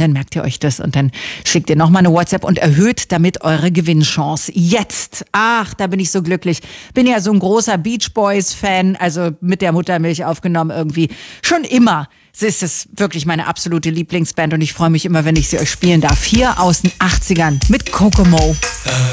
dann merkt ihr euch das und dann schickt ihr nochmal eine WhatsApp und erhöht damit eure Gewinnchance. Jetzt, ach, da bin ich so glücklich. Bin ja so ein großer Beach Boys-Fan, also mit der Muttermilch aufgenommen irgendwie. Schon immer. Es ist wirklich meine absolute Lieblingsband und ich freue mich immer, wenn ich sie euch spielen darf. Hier aus den 80ern mit Kokomo.